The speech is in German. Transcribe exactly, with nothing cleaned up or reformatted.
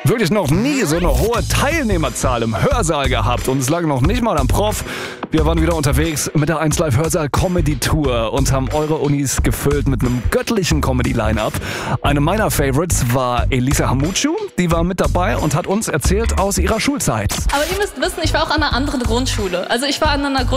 wirklich noch nie so eine hohe Teilnehmerzahl im Hörsaal gehabt und es lag noch nicht mal am Prof. Wir waren wieder unterwegs mit der eins Live Hörsaal Comedy Tour und haben eure Unis gefüllt mit einem göttlichen Comedy-Line-Up. Eine meiner Favorites war Elisa Hamutschu, die war mit dabei und hat uns erzählt aus ihrer Schulzeit. Aber ihr müsst wissen, ich war auch an einer anderen Grundschule. Also ich war an einer Grundschule